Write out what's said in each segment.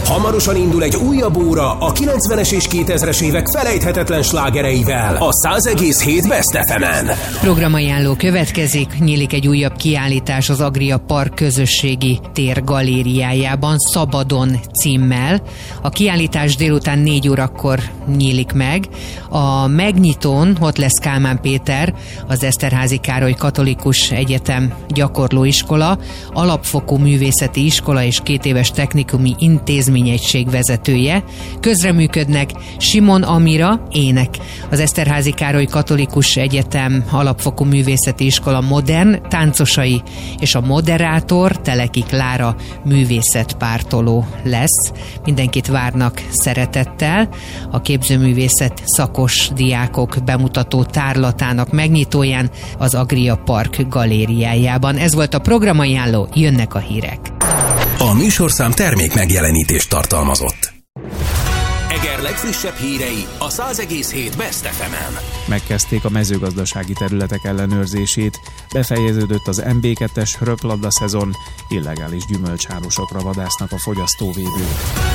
Hamarosan indul egy újabb óra a 90-es és 2000-es évek felejthetetlen slágereivel a 100,7 Best FM-en. Programajánló következik, nyílik egy újabb kiállítás az Agria Park közösségi tér galériájában Szabadon címmel. A kiállítás délután 4 órakor nyílik meg. A megnyitón ott lesz Kálmán Péter, az Eszterházy Károly Katolikus Egyetem gyakorlóiskola, alapfokú művészeti iskola és 2 éves technikumi intézményegység vezetője. Közreműködnek Simon Amira, ének, az Eszterházy Károly Katolikus Egyetem alapfokú művészeti iskola modern táncosai, és a moderátor Teleki Klára művészetpártoló lesz. Mindenkit várnak szeretettel. A képzőművészet szakos diákok bemutató tárlatának megnyitóján az Agria Park galériájában. Ez volt a programajánló, jönnek a hírek. A műsorszám termék megjelenítést tartalmazott. Eger legfrissebb hírei a 100,7 Best FM-en. Megkezdték a mezőgazdasági területek ellenőrzését, befejeződött az MB2-es röplabda szezon, illegális gyümölcsárusokra vadásznak a fogyasztóvédők.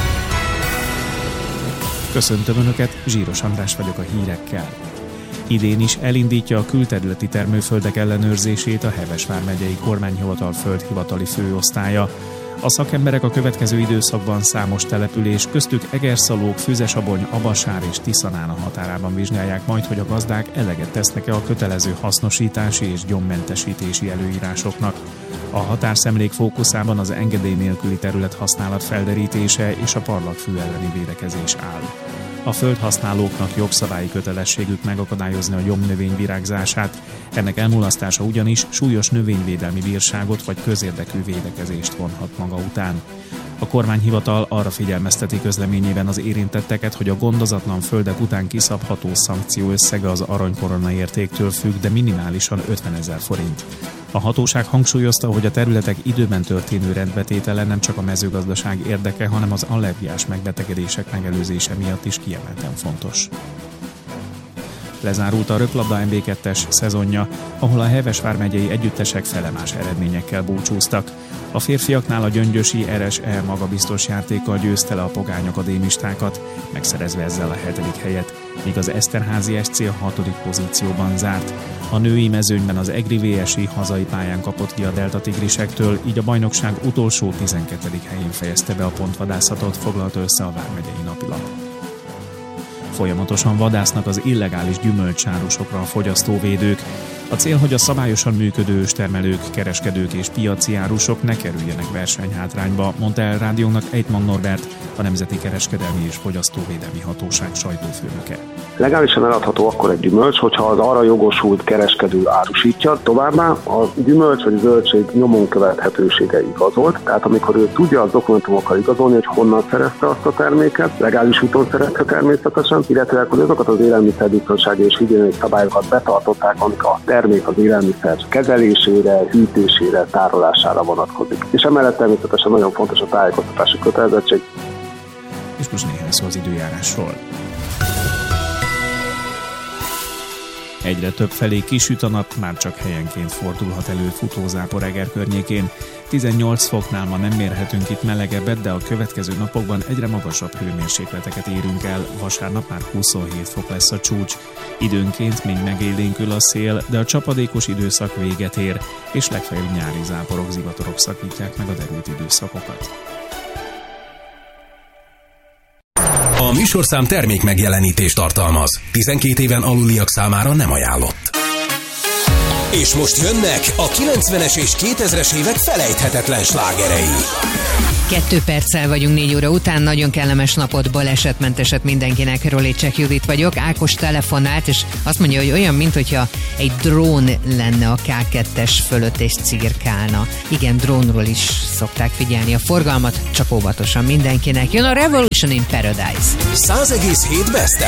Köszöntöm Önöket, Zsíros András vagyok a hírekkel. Idén is elindítja a külterületi termőföldek ellenőrzését a Heves vármegyei kormányhivatal földhivatali főosztálya. A szakemberek a következő időszakban számos település, köztük Egerszalók, Füzesabony, Abasár és Tiszanána határában vizsgálják majd, hogy a gazdák eleget tesznek-e a kötelező hasznosítási és gyommentesítési előírásoknak. A határszemlék fókuszában az engedély nélküli terület használat felderítése és a parlagfű elleni védekezés áll. A földhasználóknak jogszabályi kötelességük megakadályozni a gyomnövény virágzását, ennek elmulasztása ugyanis súlyos növényvédelmi bírságot vagy közérdekű védekezést vonhat maga után. A kormányhivatal arra figyelmezteti közleményében az érintetteket, hogy a gondozatlan földek után kiszabható szankció összege az aranykorona értéktől függ, de minimálisan 50 000 forint. A hatóság hangsúlyozta, hogy a területek időben történő rendbetétele nem csak a mezőgazdaság érdeke, hanem az allergiás megbetegedések megelőzése miatt is kiemelten fontos. Lezárult a röplabda MB2-es szezonja, ahol a Heves vármegyei együttesek felemás eredményekkel búcsúztak. A férfiaknál a gyöngyösi RSE magabiztos játékkal győzte le a pogány akadémistákat, megszerezve ezzel a 7. helyet, míg az Eszterházy SC a 6. pozícióban zárt. A női mezőnyben az Egri VSI hazai pályán kapott ki a Delta Tigrisektől, így a bajnokság utolsó 12. helyén fejezte be a pontvadászatot, foglalta össze a vármegyei napilap. Folyamatosan vadásznak az illegális gyümölcsárusokra a fogyasztóvédők. A cél, hogy a szabályosan működő őstermelők, kereskedők és piaci árusok ne kerüljenek versenyhátrányba, mondta el rádiónak Ejtman Norbert, a Nemzeti Kereskedelmi és Fogyasztóvédelmi Hatóság sajtófőnöke. Legálisan eladható akkor egy gyümölcs, hogyha az arra jogosult kereskedő árusítja. Továbbá a gyümölcs vagy zöldség nyomon követhetősége igazolt, tehát amikor ő tudja a dokumentumokkal igazolni, hogy honnan szerezte azt a terméket, legális úton szerezte természetesen, illetve hogy azokat az élelmiszerbiztonsági és higiéniai szabályokat betartották, amik a termék az élelmiszer kezelésére, hűtésére, tárolására vonatkozik. És emellett természetesen nagyon fontos a tájékoztatási kötelezettség. És most néhány szó az időjárásról. Egyre több felé kisüt a nap, már csak helyenként fordulhat elő futózápor Eger környékén. 18 foknál ma nem mérhetünk itt melegebbet, de a következő napokban egyre magasabb hőmérsékleteket érünk el. Vasárnap már 27 fok lesz a csúcs. Időnként még megélénkül a szél, de a csapadékos időszak véget ér, és legfeljebb nyári záporok, zivatarok szakítják meg a derült időszakokat. A műsorszám termék megjelenítést tartalmaz. 12 éven aluliak számára nem ajánlott. És most jönnek a 90-es és 2000-es évek felejthetetlen slágerei. 2 perccel vagyunk 4 óra után, nagyon kellemes napot, balesetmenteset mindenkinek. Rolécsek Judit vagyok. Ákos telefonált, és azt mondja, hogy olyan, mintha egy drón lenne a K2-es fölött és cirkálna. Igen, drónról is szokták figyelni a forgalmat, csak óvatosan mindenkinek. Jön a Revolution in Paradise. 100,7 Best